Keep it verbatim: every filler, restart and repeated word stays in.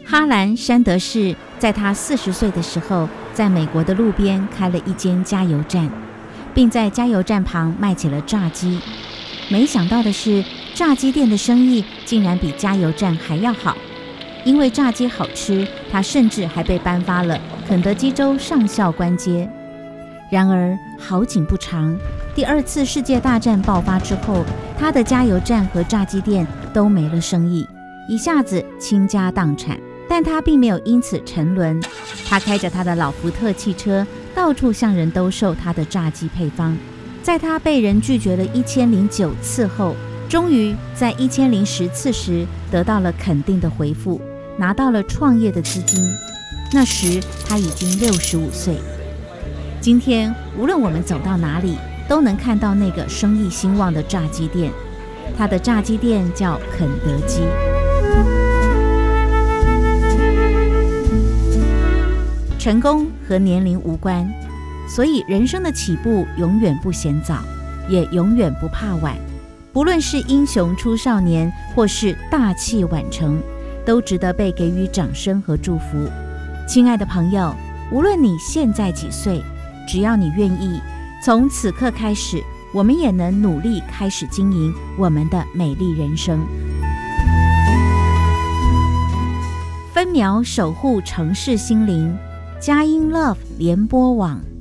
哈兰·山德士在他四十岁的时候，在美国的路边开了一间加油站，并在加油站旁卖起了炸鸡。没想到的是，炸鸡店的生意竟然比加油站还要好。因为炸鸡好吃，他甚至还被颁发了肯德基州上校官阶。然而好景不长，第二次世界大战爆发之后，他的加油站和炸鸡店都没了生意，一下子倾家荡产。但他并没有因此沉沦，他开着他的老福特汽车，到处向人兜售他的炸鸡配方。在他被人拒绝了一千零九次后，终于在一千零十次时得到了肯定的回复，拿到了创业的资金。那时他已经六十五岁。今天无论我们走到哪里，都能看到那个生意兴旺的炸鸡店。他的炸鸡店叫肯德基。成功和年龄无关，所以人生的起步永远不嫌早，也永远不怕晚。不论是英雄出少年，或是大器晚成，都值得被给予掌声和祝福。亲爱的朋友，无论你现在几岁，只要你愿意，从此刻开始，我们也能努力开始经营我们的美丽人生。分秒守护城市心灵，佳音 Love 联播网。